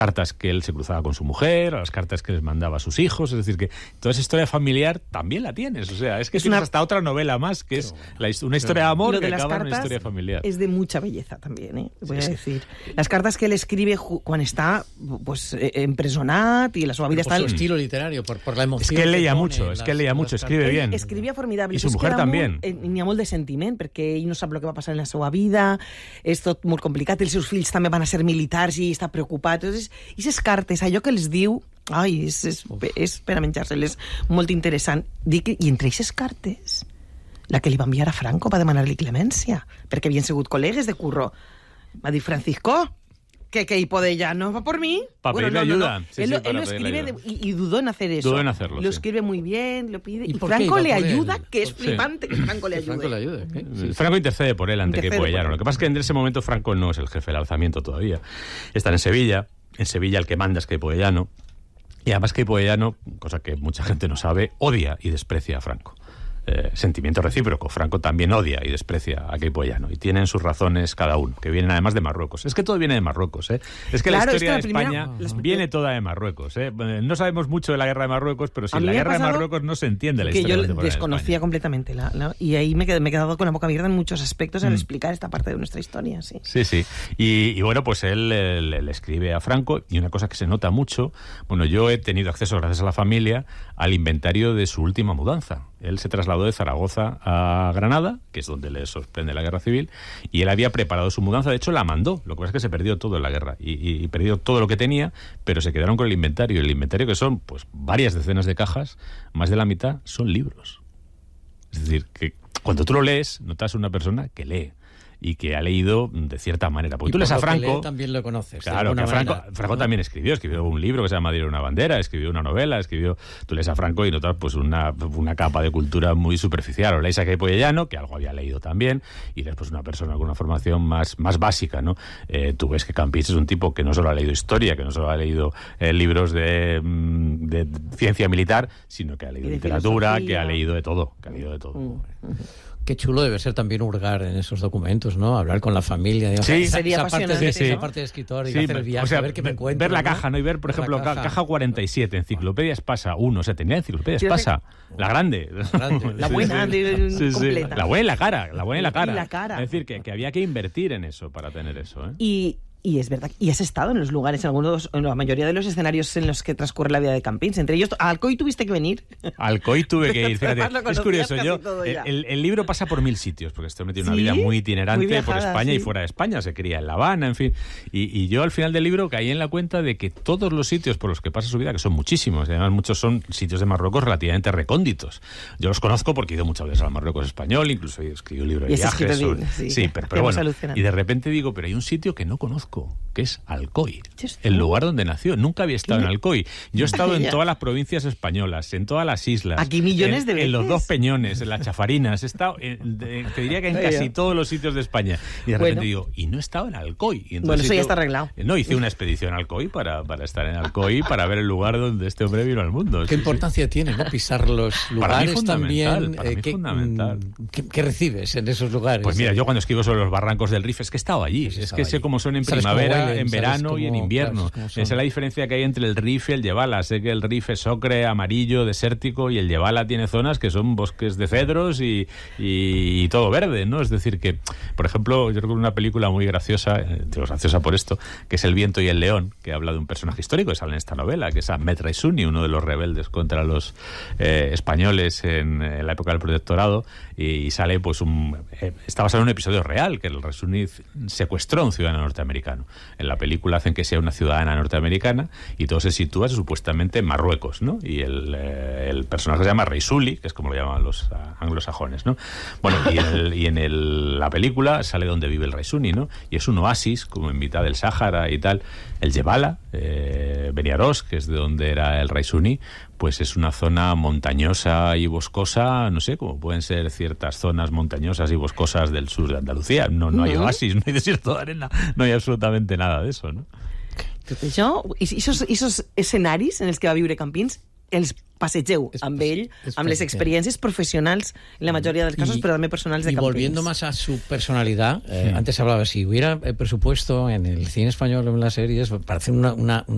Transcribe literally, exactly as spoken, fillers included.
cartas que él se cruzaba con su mujer, a las cartas que les mandaba a sus hijos, es decir, que toda esa historia familiar también la tienes, o sea, es que es tienes una... hasta otra novela más, que es la, una historia de amor que acaba en una historia familiar. Es de mucha belleza también, eh? voy sí, a decir. Sí. Las cartas que él escribe cuando está pues empresonat y la su vida está... Por su estilo literario, por, por la emoción. Es que él leía que mucho, las, es que él leía mucho, escribe él bien. Escribia formidable. I su mujer també. N'hi ha molt de sentiment, perquè ell no sap el que va passar en la seva vida, és tot molt complicat, els seus fills també van a ser militars i està preocupat. Entonces, aquestes cartes, allò que els diu, ai, és, és, és per a menjar-se-les molt interessant. Dic, i entre aquestes cartes, la que li va enviar a Franco va demanar-li clemència, perquè havien sigut col·legues de curro. Va dir, Francisco, que Queipo de Llano va por mí. Para bueno, pedirle no, ayuda. No, no. Sí, él, sí, él para lo escribe ayuda. De, y, y dudó en hacer eso. Dudó en hacerlo, Lo sí. escribe muy bien, lo pide. Y, ¿Y Franco le ayuda, él? que es Sí. flipante que Franco le ayude. Franco le ayude. ¿Qué? Sí. Franco intercede por él ante Queipo de Llano. Lo que pasa es que en ese momento Franco no es el jefe del alzamiento todavía. Están en Sevilla. En Sevilla el que manda es Queipo de Llano. Y además Queipo de Llano, cosa que mucha gente no sabe, odia y desprecia a Franco. Eh, sentimiento recíproco. Franco también odia y desprecia a Queipo de Llano y tienen sus razones cada uno, que vienen además de Marruecos. Es que todo viene de Marruecos, ¿eh? Es que claro, la historia es que la de primera, España las... viene toda de Marruecos, ¿eh? No sabemos mucho de la guerra de Marruecos, pero sin la guerra de Marruecos no se entiende la que historia. Que yo desconocía de completamente la, la, y ahí me, quedé, me he quedado con la boca abierta en muchos aspectos al mm. explicar esta parte de nuestra historia, sí. Sí, sí. Y, y bueno, pues él le, le escribe a Franco y una cosa que se nota mucho, bueno, yo he tenido acceso gracias a la familia al inventario de su última mudanza. Él se trasladó de Zaragoza a Granada, que es donde le sorprende la guerra civil, y él había preparado su mudanza, de hecho la mandó, lo que pasa es que se perdió todo en la guerra, y, y, y perdió todo lo que tenía, pero se quedaron con el inventario, el inventario que son pues varias decenas de cajas, más de la mitad son libros. Es decir, que cuando tú lo lees, notas una persona que lee, y que ha leído de cierta manera. Porque y tú lees a Franco... Lee, también lo conoces. Claro, que Franco, Franco ¿no? también escribió. Escribió un libro que se llama Diario de una bandera, escribió una novela, escribió... Tú lees a Franco y notas pues una, una capa de cultura muy superficial. O lees a Queipo de Llano, que algo había leído también, y después una persona con una formación más, más básica, ¿no? Eh, tú ves que Campins es un tipo que no solo ha leído historia, que no solo ha leído eh, libros de, de ciencia militar, sino que ha leído literatura, filosofía. que ha leído de todo, que ha leído de todo. Mm. Qué chulo debe ser también hurgar en esos documentos, ¿no? Hablar con la familia. Digamos, sí, esa, sería esa apasionante. Parte de, sí, sí. Esa parte de escritor y sí, hacer el viaje, o sea, a ver qué me encuentro. Ver la ¿no? caja, ¿no? Y ver, por ver ejemplo, caja. caja cuarenta y siete, Enciclopedia Espasa uno. O sea, tenía Enciclopedia Espasa, la grande. La, grande. la buena, sí, sí. Sí, completa. Sí. La buena y la cara, la buena y la cara. Y la cara. Es decir, que, que había que invertir en eso para tener eso, ¿eh? Y... Y es verdad, y has estado en los lugares, en algunos, en la mayoría de los escenarios en los que transcurre la vida de Campins. Entre ellos, a Alcoy tuviste que venir. A Alcoy tuve que ir, fíjate. Es curioso, yo, el, el, el libro pasa por mil sitios, porque este hombre tiene una ¿Sí? vida muy itinerante, muy viajada, por España sí. y fuera de España. Se cría en La Habana, en fin. Y, y yo al final del libro caí en la cuenta de que todos los sitios por los que pasa su vida, que son muchísimos, y además muchos son sitios de Marruecos relativamente recónditos. Yo los conozco porque he ido muchas veces al Marruecos español, incluso escribí un libro de viajes. Sobre, sí, sí, pero, pero bueno. Y de repente digo, pero hay un sitio que no conozco, que es Alcoy, el lugar donde nació. Nunca había estado en Alcoy. Yo he estado en todas las provincias españolas, en todas las islas. Aquí millones en, de veces. En los dos Peñones, en las Chafarinas. He estado, en, de, te diría que en casi todos los sitios de España. Y de repente bueno. digo, y no he estado en Alcoy. Y bueno, eso ya está arreglado. No, hice una expedición a Alcoy para, para estar en Alcoy, para ver el lugar donde este hombre vino al mundo. ¿Qué sí, importancia sí. tiene, no? Pisar los lugares para mí también. Para eh, mí que, fundamental. ¿qué, ¿Qué recibes en esos lugares? Pues mira, yo cuando escribo sobre los barrancos del Rif, es que he estado allí. Pues es que sé cómo son en primavera, huelen, en verano cómo, y en invierno. Claro, esa es la diferencia que hay entre el Rif y el Yebala. Sé que el Rif es ocre, amarillo, desértico, y el Yebala tiene zonas que son bosques de cedros y, y, y todo verde, ¿no? Es decir que, por ejemplo, yo recuerdo una película muy graciosa, eh, digo graciosa por esto, que es El viento y el león, que habla de un personaje histórico que sale en esta novela, que es Ahmed Raisuni, uno de los rebeldes contra los eh, españoles en, en la época del protectorado, y, y sale pues un... Eh, está basado en un episodio real, que el Raisuni secuestró a un ciudadano norteamericano. En la película hacen que sea una ciudadana norteamericana y todo se sitúa supuestamente en Marruecos, ¿no? Y el, eh, el personaje se llama Raisuli, que es como lo llaman los uh, anglosajones, ¿no? Bueno, y, el, y en el, la película sale donde vive el Raisuni, ¿no? Y es un oasis, como en mitad del Sáhara y tal. El Yebala, eh, Beniarós, que es de donde era el Raisuni, pues es una zona montañosa y boscosa, no sé, como pueden ser ciertas zonas montañosas y boscosas del sur de Andalucía. No, no hay oasis, no hay desierto de arena, no hay absolutamente nada de eso, ¿no? Tot això, i esos, esos escenaris en els que va viure Campins, els passegeu es, amb ell, es, amb les experiencias profesionales en la mayoría de los casos, y, pero también personales de y Campins. Y volviendo más a su personalidad, eh, sí. antes hablaba, si hubiera presupuesto en el cine español o en las series para hacer una, una,